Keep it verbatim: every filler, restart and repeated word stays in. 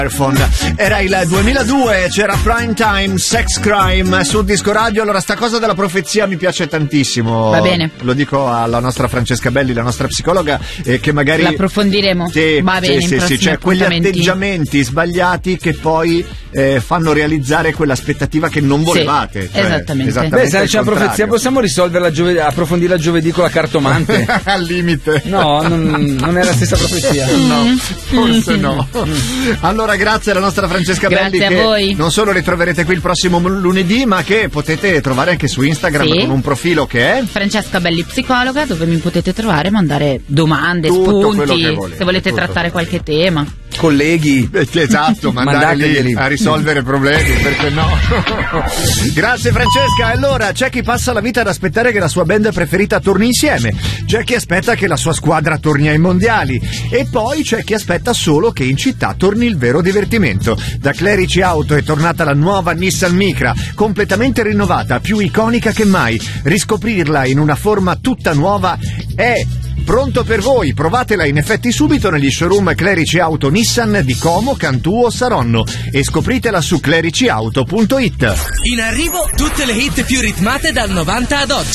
Era il duemiladue, c'era Prime Time, Sex Crime sul Disco Radio. Allora, sta cosa della profezia mi piace tantissimo. Va bene. Lo dico alla nostra Francesca Belli, la nostra psicologa, eh, che magari l'approfondiremo. Sì, Va bene, sì, in sì, sì, cioè quegli atteggiamenti sbagliati che poi eh, fanno realizzare quell'aspettativa che non volevate. Sì, cioè, esattamente. esattamente. Beh, se c'è una profezia, possiamo risolverla giovedì, approfondirla giovedì con la cartomante. Al limite. No, non, non è la stessa profezia. No, forse no. Allora, grazie alla nostra Francesca Grazie Belli, a che voi. non solo ritroverete qui il prossimo lunedì, ma che potete trovare anche su Instagram, sì, con un profilo che è Francesca Belli Psicologa, dove mi potete trovare, mandare domande, tutto quello spunti, che volete, se volete tutto trattare quello. qualche tema. Colleghi, esatto, mandare lì a risolvere problemi, perché no? Grazie Francesca. Allora, c'è chi passa la vita ad aspettare che la sua band preferita torni insieme, c'è chi aspetta che la sua squadra torni ai mondiali, e poi c'è chi aspetta solo che in città torni il vero divertimento. Da Clerici Auto è tornata la nuova Nissan Micra, completamente rinnovata, più iconica che mai. Riscoprirla in una forma tutta nuova è pronto per voi. Provatela in effetti subito negli showroom Clerici Auto Nissan di Como, Cantù o Saronno, e scopritela su clericiauto punto it. In arrivo tutte le hit più ritmate dal novanta ad oggi.